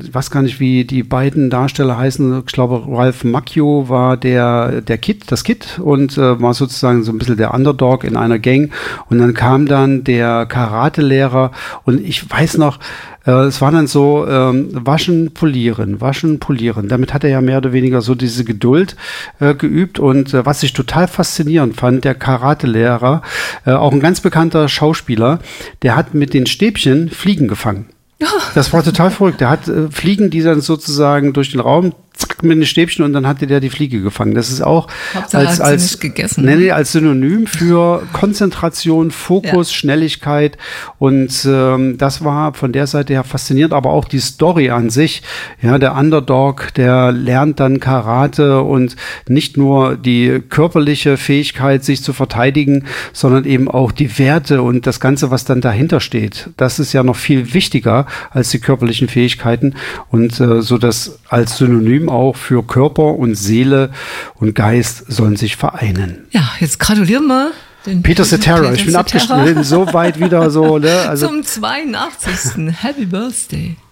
weiß gar nicht, wie die beiden Darsteller heißen. Ich glaube, Ralph Macchio war das Kid und war sozusagen so ein bisschen der Underdog in einer Gang. Und dann kam dann der Karatelehrer und ich weiß noch, es war dann so, waschen, polieren. Damit hat er ja mehr oder weniger so diese Geduld geübt. Und was ich total faszinierend fand, der Karatelehrer, auch ein ganz bekannter Schauspieler, der hat mit den Stäbchen Fliegen gefangen. Das war total verrückt. Der hat Fliegen, die dann sozusagen durch den Raum, zack, mit den Stäbchen und dann hatte der die Fliege gefangen. Das ist auch als Synonym für Konzentration, Fokus, Schnelligkeit und das war von der Seite her faszinierend, aber auch die Story an sich. Ja, der Underdog, der lernt dann Karate und nicht nur die körperliche Fähigkeit, sich zu verteidigen, sondern eben auch die Werte und das Ganze, was dann dahinter steht. Das ist ja noch viel wichtiger als die körperlichen Fähigkeiten und so das als Synonym auch für Körper und Seele und Geist sollen sich vereinen. Ja, jetzt gratulieren wir den Peter Cetera. Ich bin abgeschnitten, so weit wieder so. Ne? Also zum 82. Happy Birthday.